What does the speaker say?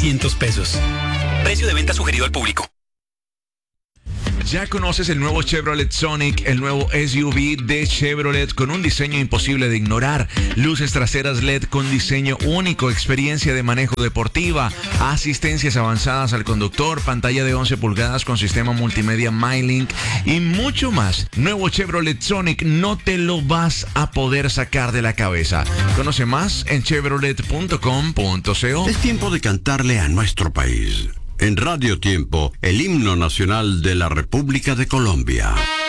300 pesos. Precio de venta sugerido al público. ¿Ya conoces el nuevo Chevrolet Sonic, el nuevo SUV de Chevrolet con un diseño imposible de ignorar? Luces traseras LED con diseño único, experiencia de manejo deportiva, asistencias avanzadas al conductor, pantalla de 11 pulgadas con sistema multimedia MyLink y mucho más. Nuevo Chevrolet Sonic, no te lo vas a poder sacar de la cabeza. Conoce más en chevrolet.com.co. Es tiempo de cantarle a nuestro país. En Radio Tiempo, el himno nacional de la República de Colombia.